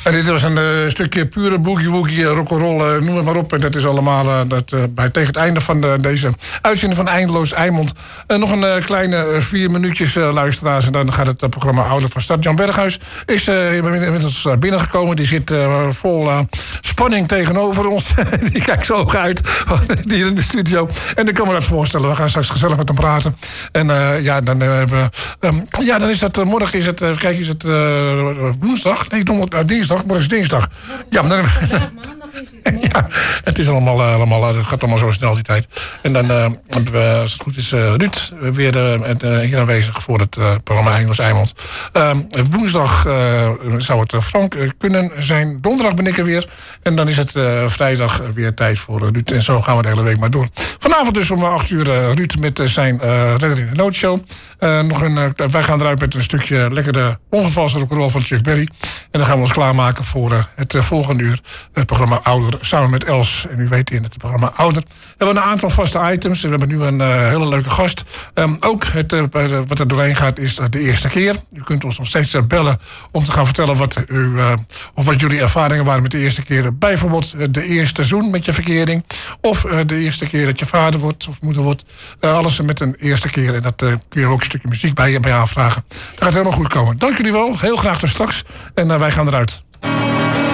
En dit was een stukje pure boogie-woogie, rock'n'roll, noem het maar op. En dat is allemaal tegen het einde van deze uitzending van Eindeloos Eimond. Nog een kleine 4 minuutjes, luisteraars. En dan gaat het programma Ouder van start. Jan Berghuis is inmiddels binnengekomen. Die zit vol spanning tegenover ons. Die kijkt zo hoog uit, die in de studio. En ik kan me dat voorstellen. We gaan straks gezellig met hem praten. En dan is dat morgen is het, kijk, is het woensdag? Nee, dinsdag. Morgen is dinsdag. Ja, maar dan, maandag is het. Ja, het is allemaal, het gaat allemaal zo snel die tijd. En dan hebben we, als het goed is, Ruud weer hier aanwezig voor het programma Eindeloos Eimond. Woensdag zou het Frank kunnen zijn. Donderdag ben ik er weer. En dan is het vrijdag weer tijd voor Ruud. En zo gaan we de hele week maar door. Vanavond dus om 8 uur Ruud met zijn Redder in de Noodshow. Wij gaan eruit met een stukje lekkere ongevalse rock'n'roll van Chuck Berry. En dan gaan we ons klaarmaken voor het volgende uur. Het programma Ouder, samen met Els. En u weet in het programma Ouder. We hebben een aantal vaste items. We hebben nu een hele leuke gast. Ook wat er doorheen gaat is de eerste keer. U kunt ons nog steeds bellen om te gaan vertellen wat jullie ervaringen waren met de eerste keer. Bijvoorbeeld de eerste zoen met je verkering. Of de eerste keer dat je vader wordt of moeder wordt. Alles met een eerste keer. En dat kun je ook een stukje muziek bij aanvragen. Dat gaat helemaal goed komen. Dank jullie wel. Heel graag tot straks. En wij gaan eruit.